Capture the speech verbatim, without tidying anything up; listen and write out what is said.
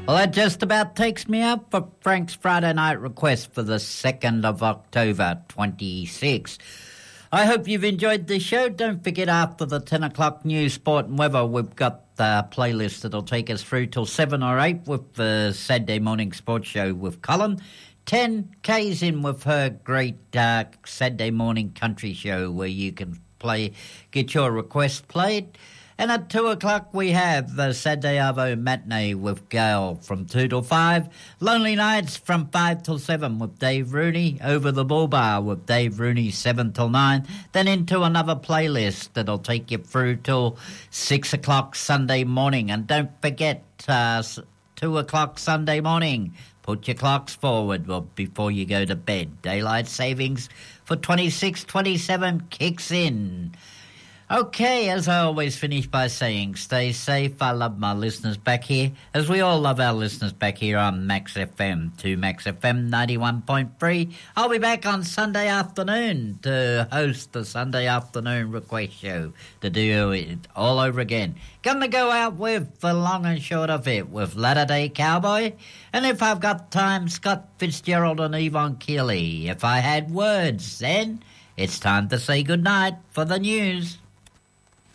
Well, that just about takes me up for Frank's Friday night request for the second of October, twenty-six. I hope you've enjoyed the show. Don't forget, after the ten o'clock news, sport and weather, we've got the playlist that'll take us through till seven or eight with the Saturday morning sports show with Colin. ten K's in with her great uh, Saturday morning country show where you can play, get your request played. And at two o'clock we have the Saturday Arvo matinee with Gail from two till five. Lonely Nights from five till seven with Dave Rooney. Over the Bull Bar with Dave Rooney seven till nine. Then into another playlist that'll take you through till six o'clock Sunday morning. And don't forget, uh, two o'clock Sunday morning, put your clocks forward before you go to bed. Daylight savings for twenty-six twenty-seven kicks in. Okay, as I always finish by saying, stay safe. I love my listeners back here, as we all love our listeners back here on Max F M, to Max F M ninety-one point three. I'll be back on Sunday afternoon to host the Sunday afternoon request show, to do it all over again. Gonna go out with the long and short of it with Latter Day Cowboy, and if I've got time, Scott Fitzgerald and Yvonne Keeley. If I had words, then it's time to say goodnight for the news.